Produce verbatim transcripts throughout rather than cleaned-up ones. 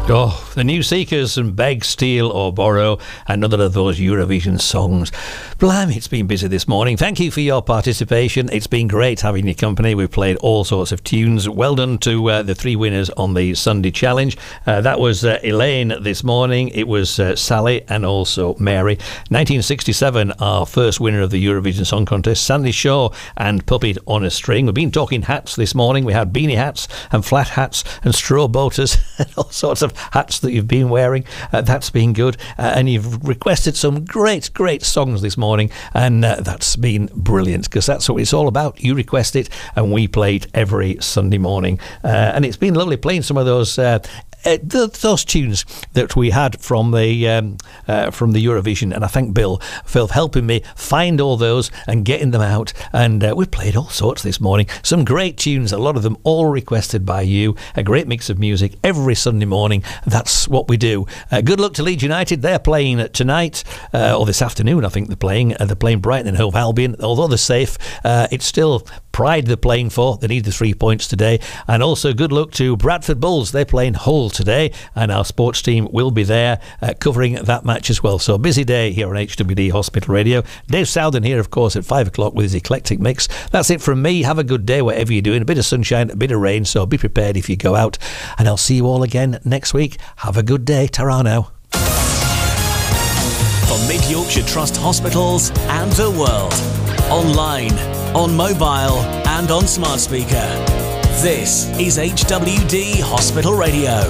Oh, the New Seekers and Beg, Steal or Borrow, another of those Eurovision songs. Blimey, it's been busy this morning. Thank you for your participation. It's been great having your company. We've played all sorts of tunes. Well done to uh, the three winners on the Sunday Challenge. Uh, that was uh, Elaine this morning. It was uh, Sally and also Mary. nineteen sixty-seven, our first winner of the Eurovision Song Contest, Sandy Shaw and Puppet on a String. We've been talking hats this morning. We had beanie hats and flat hats and straw boaters and all sorts of hats that you've been wearing. Uh, that's been good. Uh, and you've requested some great, great songs this morning. And uh, that's been brilliant because that's what it's all about. You request it and we play it every Sunday morning. Uh, and it's been lovely playing some of those uh, Uh, th- those tunes that we had from the um, uh, from the Eurovision, and I thank Bill for helping me find all those and getting them out. And uh, we played all sorts this morning. Some great tunes, a lot of them all requested by you. A great mix of music every Sunday morning. That's what we do. Uh, good luck to Leeds United. They're playing tonight uh, or this afternoon. I think they're playing. Uh, they're playing Brighton and Hove Albion. Although they're safe, uh, it's still Pride they're playing for. They need the three points today. And also good luck to Bradford Bulls. They're playing Hull today, and our sports team will be there uh, covering that match as well. So a busy day here on H W D Hospital Radio. Dave Southern here, of course, at five o'clock with his eclectic mix. That's it from me. Have a good day whatever you're doing. A bit of sunshine, a bit of rain, so be prepared if you go out. And I'll see you all again next week. Have a good day. Ta-ra now. For Mid Yorkshire Trust hospitals and the world. Online, on mobile and on smart speaker. This is H W D Hospital Radio.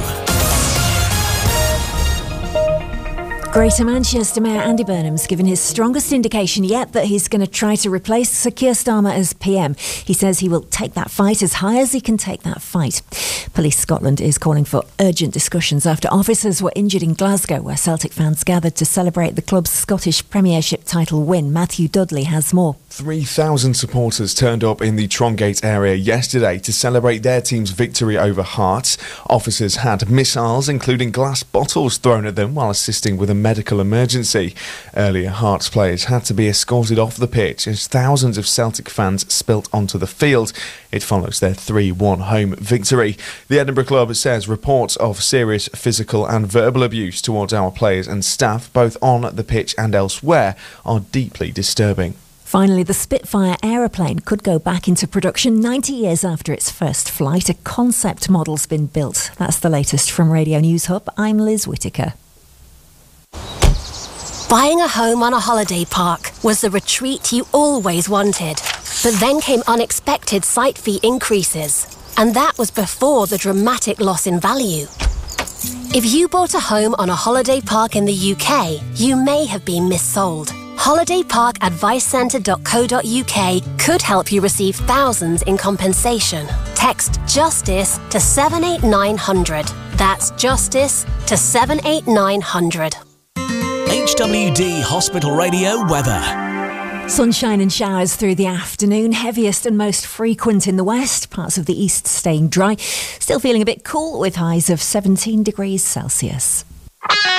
Greater Manchester Mayor Andy Burnham's given his strongest indication yet that he's going to try to replace Sir Keir Starmer as P M. He says he will take that fight as high as he can take that fight. Police Scotland is calling for urgent discussions after officers were injured in Glasgow, where Celtic fans gathered to celebrate the club's Scottish Premiership title win. Matthew Dudley has more. three thousand supporters turned up in the Trongate area yesterday to celebrate their team's victory over Hearts. Officers had missiles, including glass bottles, thrown at them while assisting with a medical emergency. Earlier, Hearts players had to be escorted off the pitch as thousands of Celtic fans spilt onto the field. It follows their three one home victory. The Edinburgh club says reports of serious physical and verbal abuse towards our players and staff, both on the pitch and elsewhere, are deeply disturbing. Finally, the Spitfire aeroplane could go back into production ninety years after its first flight. A concept model's been built. That's the latest from Radio News Hub. I'm Liz Whittaker. Buying a home on a holiday park was the retreat you always wanted. But then came unexpected site fee increases. And that was before the dramatic loss in value. If you bought a home on a holiday park in the U K, you may have been missold. holiday park advice centre dot co dot U K could help you receive thousands in compensation. Text JUSTICE to seven eight nine hundred. That's JUSTICE to seven eight nine hundred. H W D Hospital Radio weather. Sunshine and showers through the afternoon, heaviest and most frequent in the west, parts of the east staying dry. Still feeling a bit cool with highs of seventeen degrees Celsius.